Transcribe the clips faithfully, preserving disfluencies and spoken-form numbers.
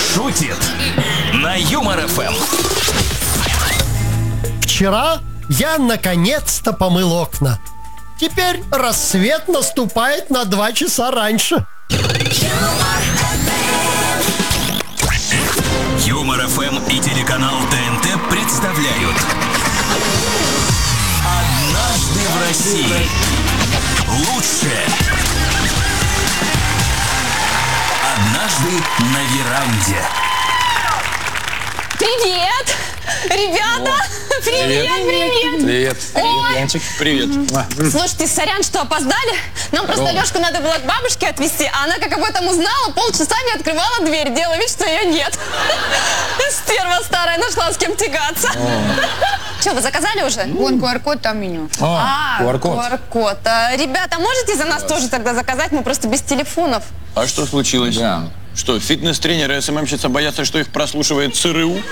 шутит на Юмор эф эм. Вчера я наконец-то помыл окна. Теперь рассвет наступает на два часа раньше. Юмор эф эм и телеканал тэ эн тэ представляют «Однажды в России». Лучшее. Однажды на веранде. Привет! Ребята! О, привет, привет! Привет! Ой. Янчик, привет! Слушайте, сорян, что опоздали. Нам просто О. Лёшку надо было к бабушке отвезти, а она как об этом узнала, полчаса не открывала дверь, делала вид, что ее нет. Стерва старая, нашла с кем тягаться. Что, вы заказали уже? Вон ку ар код, там меню. А, ку ар код. ку ар код. А, ребята, можете за нас тоже тогда заказать? Мы просто без телефонов. А что случилось? Да. Что, фитнес-тренеры и эс эм эм-щица боятся, что их прослушивает цэ эр у?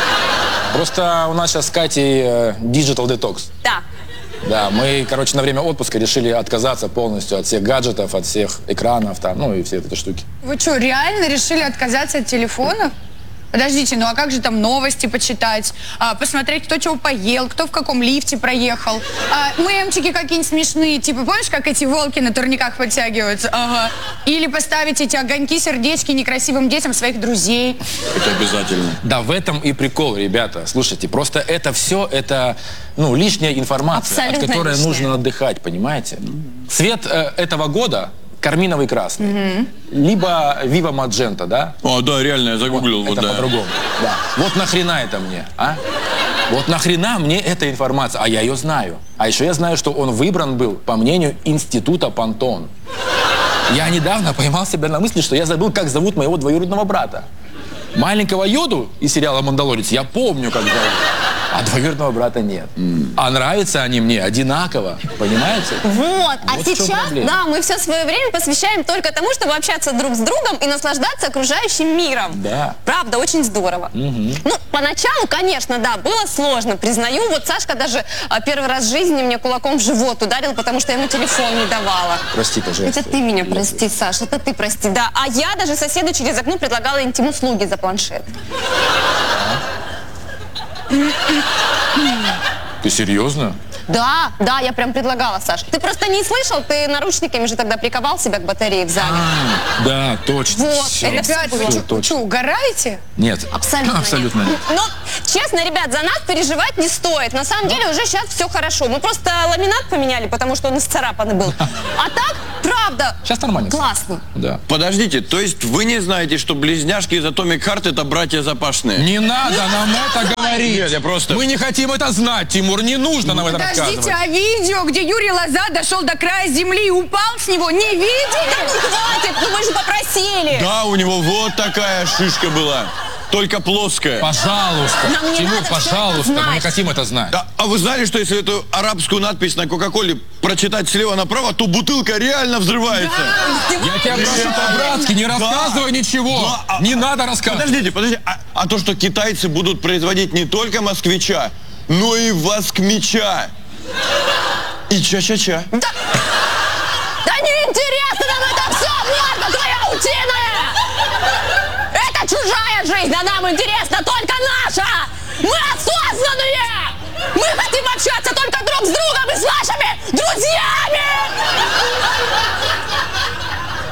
Просто у нас сейчас с Катей э, digital detox. Да. Да, мы, короче, на время отпуска решили отказаться полностью от всех гаджетов, от всех экранов, там, ну и все эти штуки. Вы что, реально решили отказаться от телефонов? Подождите, ну а как же там новости почитать, а, посмотреть, кто чего поел, кто в каком лифте проехал, а, мемчики какие-нибудь смешные, типа, помнишь, как эти волки на турниках подтягиваются? Ага. Или поставить эти огоньки, сердечки некрасивым детям своих друзей. Это обязательно. Да, в этом и прикол, ребята. Слушайте, просто это все, это, ну, лишняя информация, Абсолютно от которой лишняя. нужно отдыхать, понимаете? Цвет э, этого года карминовый красный, mm-hmm. либо Viva Magenta, да? О, да, реально, я загуглил. Вот, Вот, это да. по-другому. Да. Вот нахрена это мне, а? Вот нахрена мне эта информация? А я ее знаю. А еще я знаю, что он выбран был по мнению Института Пантон. Я недавно поймал себя на мысли, что я забыл, как зовут моего двоюродного брата. Маленького Йоду из сериала «Мандалорец» я помню, как зовут. А двоюродного брата нет. Mm. А нравятся они мне одинаково, понимаете? Вот, а Вот в чем сейчас, проблема. да, мы все свое время посвящаем только тому, чтобы общаться друг с другом и наслаждаться окружающим миром. Да. Правда, очень здорово. Угу. Ну, поначалу, конечно, да, было сложно, признаю. Вот Сашка даже а, первый раз в жизни мне кулаком в живот ударил, потому что я ему телефон не давала. Прости, пожалуйста. Это ты меня прости, Саш, это ты прости, да. А я даже соседу через окно предлагала интим-услуги за планшет. Ты серьезно? Да, да, я прям предлагала, Саш. Ты просто не слышал, ты наручниками же тогда приковал себя к батарее в зале. А, да, точно. Вот, Всё. это всё Ребята, было. вы Всё, что, точно. угораете? Нет. Абсолютно, Абсолютно нет. нет. Но, честно, ребят, за нас переживать не стоит. На самом деле уже сейчас все хорошо. Мы просто ламинат поменяли, потому что он исцарапанный был. А так, правда, Сейчас нормально. классно. Да. Подождите, то есть вы не знаете, что близняшки из Atomic Heart это братья Запашные? Не надо нам это говорить. Нет, я просто... Мы не хотим это знать, Тимур, не нужно нам это Подождите, рассказывать. а видео, где Юрий Лоза дошел до края земли и упал с него, не видели? Да ну хватит, ну вы же попросили. Да, у него вот такая шишка была, только плоская. Пожалуйста. Нам не Тимур, надо всё это пожалуйста, мы не знать. хотим это знать. Да, а вы знали, что если эту арабскую надпись на Кока-Коле прочитать слева направо, то бутылка реально взрывается? Я тебя прошу по-братски, не рассказывай ничего. Да, а- Не надо рассказывать. Подождите, подождите, а, а то, что китайцы будут производить не только москвича, но и воскмича. И ча-ча-ча. Да, да неинтересно нам это все, морда твоя утиная! Это чужая жизнь, а нам интересна только наша! Мы осознанные! Мы хотим общаться только друг с другом и с нашими друзьями!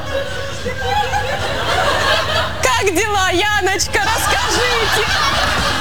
Как дела, Яночка, расскажите!